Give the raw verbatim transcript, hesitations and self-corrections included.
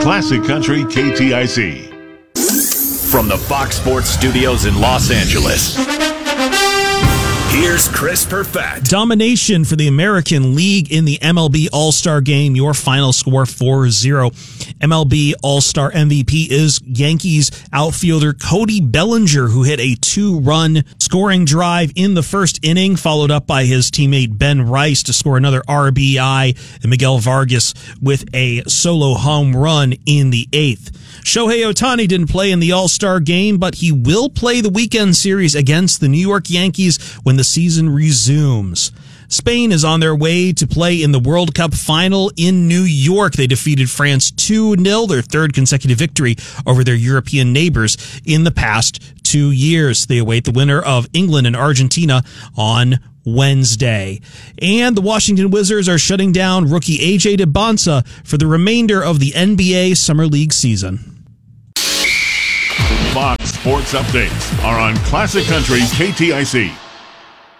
Classic Country K T I C. From the Fox Sports Studios in Los Angeles, here's Chris Perfett. Domination for the American League in the M L B All-Star Game. Your final score four zero. M L B All-Star M V P is Yankees outfielder Cody Bellinger, who hit a two-run scoring drive in the first inning, followed up by his teammate Ben Rice to score another R B I, and Miguel Vargas with a solo home run in the eighth. Shohei Ohtani didn't play in the All-Star Game, but he will play the weekend series against the New York Yankees when the season resumes. Spain is on their way to play in the World Cup final in New York. They defeated France two nil, their third consecutive victory over their European neighbors in the past two years. They await the winner of England and Argentina on Wednesday. And the Washington Wizards are shutting down rookie A J Debonsa for the remainder of the N B A Summer League season. Fox Sports Updates are on Classic Country K T I C.